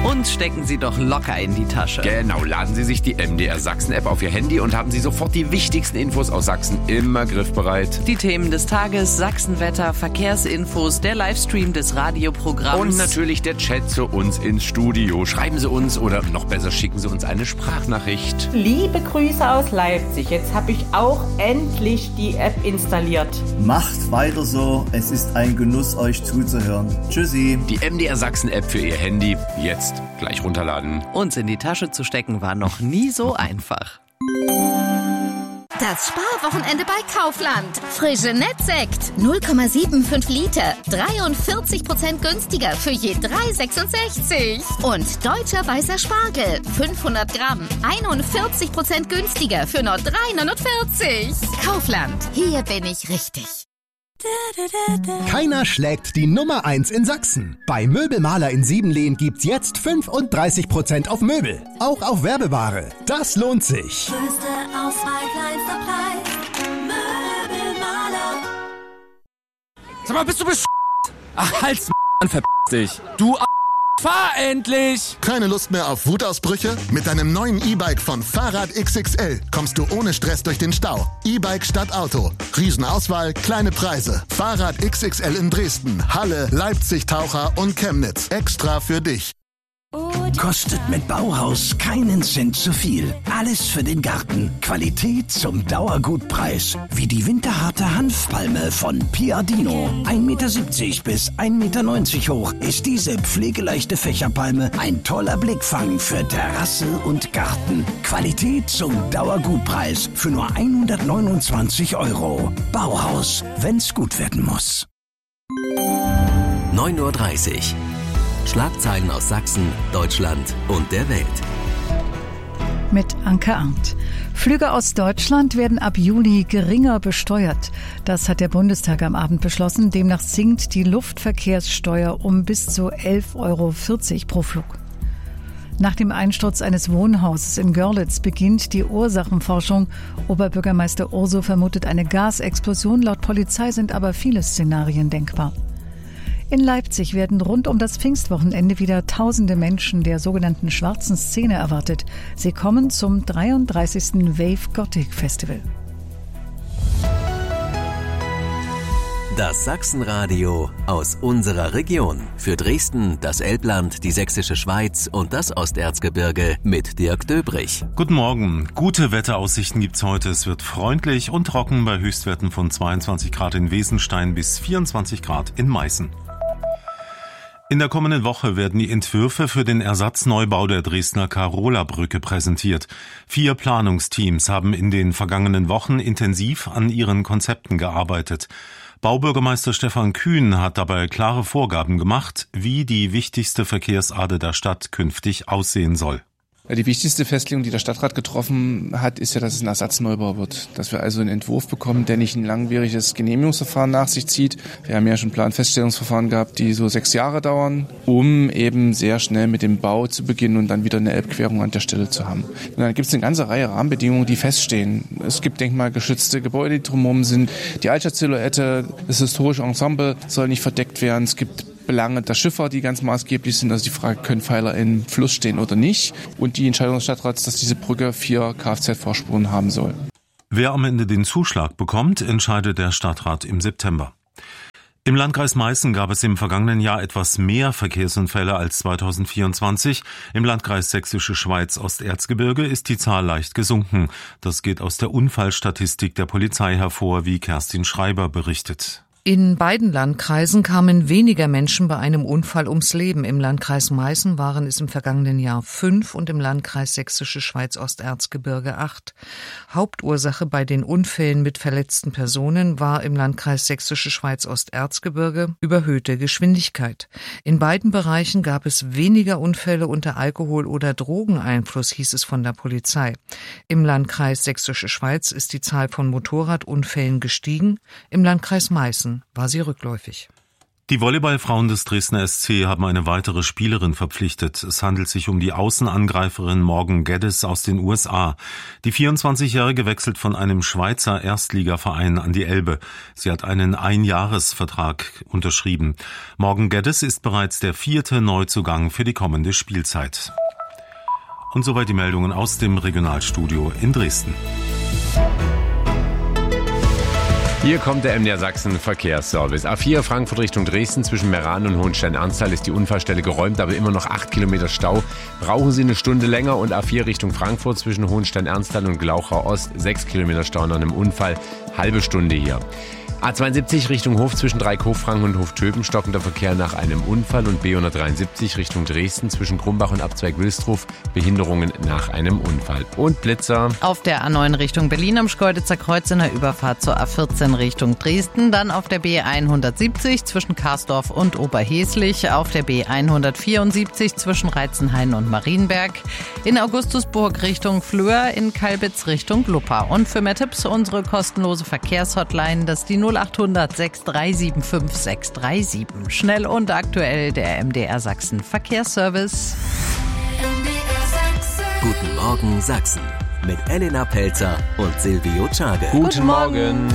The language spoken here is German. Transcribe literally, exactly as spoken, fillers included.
Und stecken Sie doch locker in die Tasche. Genau, laden Sie sich die M D R Sachsen-App auf Ihr Handy und haben Sie sofort die wichtigsten Infos aus Sachsen immer griffbereit. Die Themen des Tages, Sachsenwetter, Verkehrsinfos, der Livestream des Radioprogramms. Und natürlich der Chat zu uns ins Studio. Schreiben Sie uns oder noch besser schicken Sie uns eine Sprachnachricht. Liebe Grüße aus Leipzig. Jetzt habe ich auch endlich die App installiert. Macht weiter so. Es ist ein Genuss, euch zuzuhören. Tschüssi. Die M D R Sachsen-App für Ihr Handy. Jetzt gleich runterladen. Uns in die Tasche zu stecken war noch nie so einfach. Das Sparwochenende bei Kaufland. Frische Nettsekt. null Komma fünfundsiebzig Liter. dreiundvierzig Prozent günstiger für je drei Euro sechsundsechzig. Und deutscher weißer Spargel. fünfhundert Gramm. einundvierzig Prozent günstiger für nur drei Euro neunundvierzig. Kaufland. Hier bin ich richtig. Keiner schlägt die Nummer eins in Sachsen. Bei Möbelmaler in Siebenlehn gibt's jetzt fünfunddreißig Prozent auf Möbel. Auch auf Werbeware. Das lohnt sich. Größte Auswahl, kleinster Preis. Möbelmaler. Sag mal, bist du besch***? Ach, halt's m***, verpiss dich. Du a***, fahr endlich! Keine Lust mehr auf Wutausbrüche? Mit deinem neuen E-Bike von Fahrrad X X L kommst du ohne Stress durch den Stau. E-Bike statt Auto. Riesenauswahl, kleine Preise. Fahrrad X X L in Dresden, Halle, Leipzig, Taucher und Chemnitz. Extra für dich. Kostet mit Bauhaus keinen Cent zu viel. Alles für den Garten. Qualität zum Dauergutpreis. Wie die winterharte Hanfpalme von Piardino. ein Meter siebzig bis ein Meter neunzig hoch ist diese pflegeleichte Fächerpalme ein toller Blickfang für Terrasse und Garten. Qualität zum Dauergutpreis für nur hundertneunundzwanzig Euro. Bauhaus, wenn's gut werden muss. neun Uhr dreißig. Schlagzeilen aus Sachsen, Deutschland und der Welt. Mit Anke Arndt. Flüge aus Deutschland werden ab Juli geringer besteuert. Das hat der Bundestag am Abend beschlossen. Demnach sinkt die Luftverkehrssteuer um bis zu elf Euro vierzig pro Flug. Nach dem Einsturz eines Wohnhauses in Görlitz beginnt die Ursachenforschung. Oberbürgermeister Urso vermutet eine Gasexplosion. Laut Polizei sind aber viele Szenarien denkbar. In Leipzig werden rund um das Pfingstwochenende wieder tausende Menschen der sogenannten schwarzen Szene erwartet. Sie kommen zum dreiunddreißigsten Wave Gothic Festival. Das Sachsenradio aus unserer Region. Für Dresden, das Elbland, die Sächsische Schweiz und das Osterzgebirge mit Dirk Döbrich. Guten Morgen. Gute Wetteraussichten gibt's heute. Es wird freundlich und trocken bei Höchstwerten von zweiundzwanzig Grad in Wesenstein bis vierundzwanzig Grad in Meißen. In der kommenden Woche werden die Entwürfe für den Ersatzneubau der Dresdner Karola-Brücke präsentiert. Vier Planungsteams haben in den vergangenen Wochen intensiv an ihren Konzepten gearbeitet. Baubürgermeister Stefan Kühn hat dabei klare Vorgaben gemacht, wie die wichtigste Verkehrsader der Stadt künftig aussehen soll. Die wichtigste Festlegung, die der Stadtrat getroffen hat, ist ja, dass es ein Ersatzneubau wird. Dass wir also einen Entwurf bekommen, der nicht ein langwieriges Genehmigungsverfahren nach sich zieht. Wir haben ja schon Planfeststellungsverfahren gehabt, die so sechs Jahre dauern, um eben sehr schnell mit dem Bau zu beginnen und dann wieder eine Elbquerung an der Stelle zu haben. Und dann gibt es eine ganze Reihe Rahmenbedingungen, die feststehen. Es gibt denkmalgeschützte Gebäude, die drumherum sind. Die Altstadtsilhouette, das historische Ensemble soll nicht verdeckt werden. Es gibt Belange der Schiffer, die ganz maßgeblich sind. Also die Frage, können Pfeiler im Fluss stehen oder nicht? Und die Entscheidung des Stadtrats, dass diese Brücke vier Kfz-Vorspuren haben soll. Wer am Ende den Zuschlag bekommt, entscheidet der Stadtrat im September. Im Landkreis Meißen gab es im vergangenen Jahr etwas mehr Verkehrsunfälle als zweitausendvierundzwanzig. Im Landkreis Sächsische Schweiz Osterzgebirge ist die Zahl leicht gesunken. Das geht aus der Unfallstatistik der Polizei hervor, wie Kerstin Schreiber berichtet. In beiden Landkreisen kamen weniger Menschen bei einem Unfall ums Leben. Im Landkreis Meißen waren es im vergangenen Jahr fünf und im Landkreis Sächsische Schweiz Osterzgebirge acht. Hauptursache bei den Unfällen mit verletzten Personen war im Landkreis Sächsische Schweiz Osterzgebirge überhöhte Geschwindigkeit. In beiden Bereichen gab es weniger Unfälle unter Alkohol- oder Drogeneinfluss, hieß es von der Polizei. Im Landkreis Sächsische Schweiz ist die Zahl von Motorradunfällen gestiegen, im Landkreis Meißen war sie rückläufig. Die Volleyballfrauen des Dresdner S C haben eine weitere Spielerin verpflichtet. Es handelt sich um die Außenangreiferin Morgan Geddes aus den U S A. Die vierundzwanzigjährige wechselt von einem Schweizer Erstligaverein an die Elbe. Sie hat einen Einjahresvertrag unterschrieben. Morgan Geddes ist bereits der vierte Neuzugang für die kommende Spielzeit. Und soweit die Meldungen aus dem Regionalstudio in Dresden. Hier kommt der M D R Sachsen Verkehrsservice. A vier Frankfurt Richtung Dresden zwischen Meran und Hohenstein-Ernsthal ist die Unfallstelle geräumt, aber immer noch acht Kilometer Stau. Brauchen Sie eine Stunde länger. Und A vier Richtung Frankfurt zwischen Hohenstein-Ernsthal und Glauchau Ost sechs Kilometer Stau nach einem Unfall. Halbe Stunde hier. A zweiundsiebzig Richtung Hof zwischen Dreieck-Hochfranken und Hof-Töben stockender Verkehr nach einem Unfall und B hundertdreiundsiebzig Richtung Dresden zwischen Krumbach und Abzweig Wilstruf Behinderungen nach einem Unfall. Und Blitzer. Auf der A neun Richtung Berlin am Schkeuditzer Kreuz in der Überfahrt zur A vierzehn Richtung Dresden, dann auf der B hundertsiebzig zwischen Karsdorf und Oberheslich, auf der B hundertvierundsiebzig zwischen Reitzenhain und Marienberg, in Augustusburg Richtung Flöhr, in Kalbitz Richtung Luppa. Und für mehr Tipps unsere kostenlose Verkehrshotline, das ist die null achthundert sechs drei sieben fünf sechs drei sieben. Schnell und aktuell der M D R Sachsen Verkehrsservice. Guten Morgen Sachsen mit Elena Pelzer und Silvio Czage. Guten Morgen.